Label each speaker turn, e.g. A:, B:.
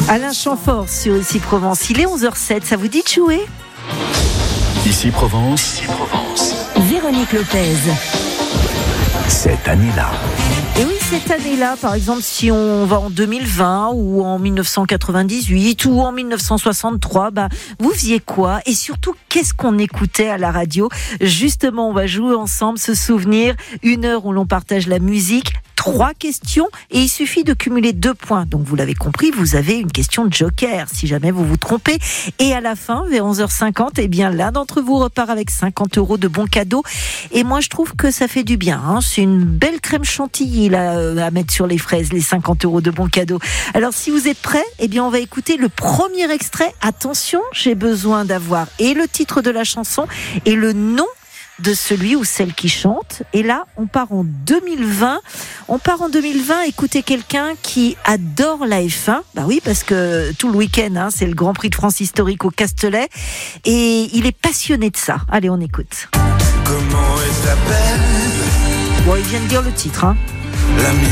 A: Alain Chamfort sur Ici Provence. Il est 11h07, ça vous dit de jouer ?
B: Ici Provence.
C: Véronique Lopez.
B: Cette année-là.
A: Et oui, cette année-là, par exemple, si on va en 2020 ou en 1998 ou en 1963, vous faisiez quoi ? Et surtout, qu'est-ce qu'on écoutait à la radio ? Justement, on va jouer ensemble, se souvenir, 1 heure où l'on partage la musique. 3 questions et il suffit de cumuler 2 points. Donc vous l'avez compris, vous avez une question de joker si jamais vous vous trompez. Et à la fin, vers 11h50, l'un d'entre vous repart avec 50 € de bons cadeaux. Et moi, je trouve que ça fait du bien. C'est une belle crème chantilly là, à mettre sur les fraises, les 50 € de bons cadeaux. Alors si vous êtes prêts, on va écouter le premier extrait. Attention, j'ai besoin d'avoir et le titre de la chanson et le nom de celui ou celle qui chante. Et là, on part en 2020. Écoutez quelqu'un qui adore la F1. Oui, parce que tout le week-end, c'est le Grand Prix de France historique au Castellet. Et il est passionné de ça. Allez, on écoute.
D: Comment elle s'appelle ?
A: Il vient de dire le titre.